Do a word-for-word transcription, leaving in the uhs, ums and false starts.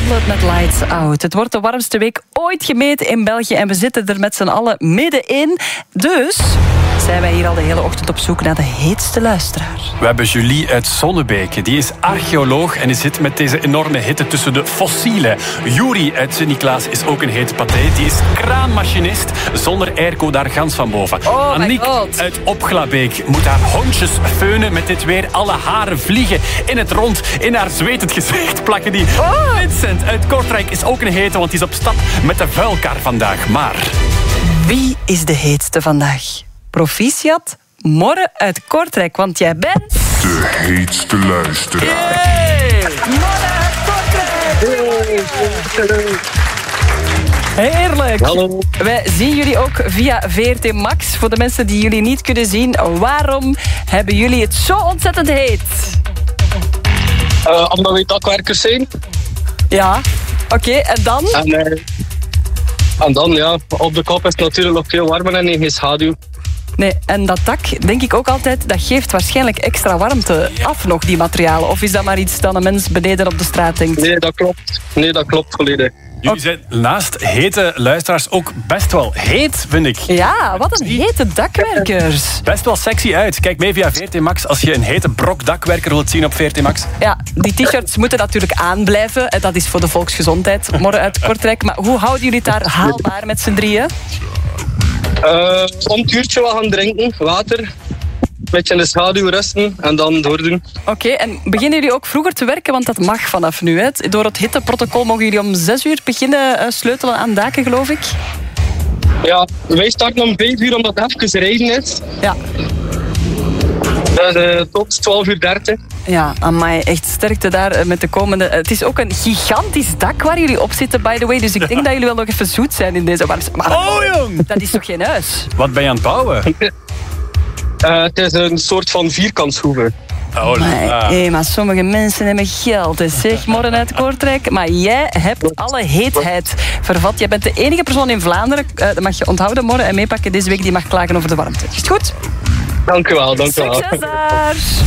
Youngblood met Lights Out. Het wordt de warmste week ooit gemeten in België en we zitten er met z'n allen middenin. Dus zijn wij hier al de hele ochtend op zoek naar de heetste luisteraar. We hebben Julie uit Zonnebeke. Die is archeoloog en die zit met deze enorme hitte tussen de fossielen. Juri uit Sint-Niklaas is ook een hete paté. Die is kraanmachinist zonder airco daar gans van boven. Oh Aniek uit Opglabeek moet haar hondjes feunen met dit weer. Alle haren vliegen in het rond, in haar zwetend gezicht plakken die. Oh. Vincent uit Kortrijk is ook een hete, want die is op stap met de vuilkar vandaag. Maar wie is de heetste vandaag? Proficiat, Morre uit Kortrijk, want jij bent... de heetste luisteraar. Yay! Morre uit Kortrijk! Heerlijk. Hallo. Wij zien jullie ook via V R T Max. Voor de mensen die jullie niet kunnen zien, waarom hebben jullie het zo ontzettend heet? Uh, omdat we dakwerkers zijn. Ja, oké, okay, en dan? En, uh, en dan, ja, op de kop is het natuurlijk nog veel warmer en in geen schaduw. Nee, en dat dak, denk ik ook altijd, dat geeft waarschijnlijk extra warmte af nog, die materialen. Of is dat maar iets dat een mens beneden op de straat denkt? Nee, dat klopt. Nee, dat klopt volledig. jullie zijn naast hete luisteraars ook best wel heet, vind ik. Ja, wat een hete dakwerkers. Best wel sexy uit. Kijk mee via V R T Max als je een hete brok dakwerker wilt zien op V R T Max. Ja, die t-shirts moeten natuurlijk aanblijven. En dat is voor de volksgezondheid, Morre uit Kortrijk. Maar hoe houden jullie het daar haalbaar met z'n drieën? Uh, om het uurtje wat gaan drinken, water, een beetje in de schaduw rusten en dan doordoen. Oké, okay, en beginnen jullie ook vroeger te werken? Want dat mag vanaf nu. Hè? Door het hitteprotocol mogen jullie om zes uur beginnen uh, sleutelen aan daken, geloof ik? Ja, wij starten om vijf uur omdat het even rijden is. Ja. Dus uh, tot twaalf uur dertig. Ja, amai, echt sterkte daar met de komende... Het is ook een gigantisch dak waar jullie op zitten, by the way. Dus ik denk dat jullie wel nog even zoet zijn in deze warmte. Maar oh, jong! Dat is toch geen huis? Wat ben je aan het bouwen? uh, het is een soort van vierkantshoeve. Oh, maar, hey, maar sommige mensen hebben geld, hè. Zeg, Morre uit Kortrijk. Maar jij hebt alle heetheid vervat. Jij bent de enige persoon in Vlaanderen, uh, dat mag je onthouden, Morre, en meepakken deze week, die mag klagen over de warmte. Is het goed? Dank u wel, dank u wel. Succes daar!